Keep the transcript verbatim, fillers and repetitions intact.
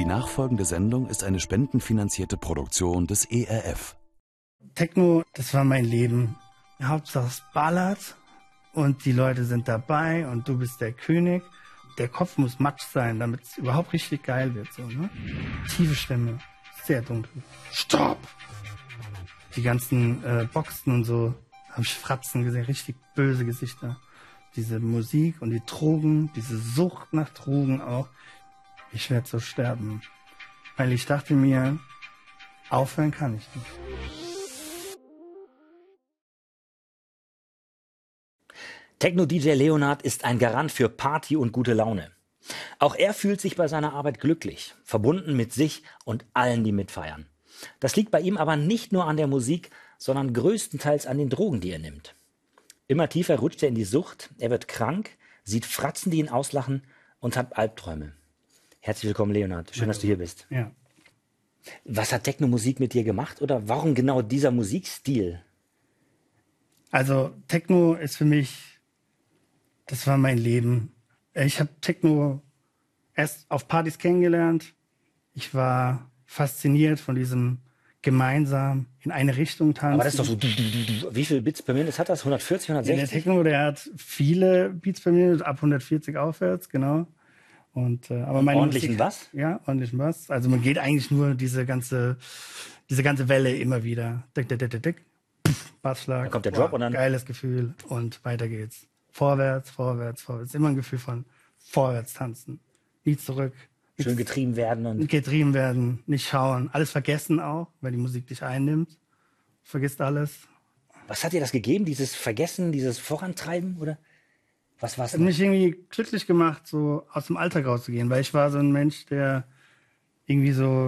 Die nachfolgende Sendung ist eine spendenfinanzierte Produktion des E R F. Techno, das war mein Leben. Hauptsache es ballert und die Leute sind dabei und du bist der König. Der Kopf muss matsch sein, damit es überhaupt richtig geil wird. So, ne? Tiefe Stimme, sehr dunkel. Stopp! Die ganzen äh, Boxen und so, habe ich Fratzen gesehen, richtig böse Gesichter. Diese Musik und die Drogen, diese Sucht nach Drogen auch. Ich werde so sterben. Weil ich dachte mir, aufhören kann ich nicht. Techno-D J Leonard ist ein Garant für Party und gute Laune. Auch er fühlt sich bei seiner Arbeit glücklich, verbunden mit sich und allen, die mitfeiern. Das liegt bei ihm aber nicht nur an der Musik, sondern größtenteils an den Drogen, die er nimmt. Immer tiefer rutscht er in die Sucht, er wird krank, sieht Fratzen, die ihn auslachen und hat Albträume. Herzlich willkommen, Leonard. Schön, dass du hier bist. Ja. Was hat Techno-Musik mit dir gemacht oder warum genau dieser Musikstil? Also Techno ist für mich, das war mein Leben. Ich habe Techno erst auf Partys kennengelernt. Ich war fasziniert von diesem gemeinsam in eine Richtung tanzen. Aber das ist doch so, wie viele Bits per Minute hat das? hundertvierzig, hundertsechzig? Der Techno, der hat viele Beats per Minute, ab hundertvierzig aufwärts, genau. Und, äh, aber meine ordentlichen Musik, Bass? Ja, ordentlichen Bass. Also man geht eigentlich nur diese ganze, diese ganze Welle immer wieder. Dick, dick, dick, dick, dick. Bassschlag. Dann kommt der Drop Boah, und dann... Geiles Gefühl und weiter geht's. Vorwärts, vorwärts, vorwärts. Immer ein Gefühl von vorwärts tanzen. Nie zurück. Schön getrieben werden. und Getrieben werden, nicht schauen. Alles vergessen auch, weil die Musik dich einnimmt. Vergisst alles. Was hat dir das gegeben, dieses Vergessen, dieses Vorantreiben, oder? Was war's? Hat mich irgendwie glücklich gemacht, so aus dem Alltag rauszugehen, weil ich war so ein Mensch, der irgendwie so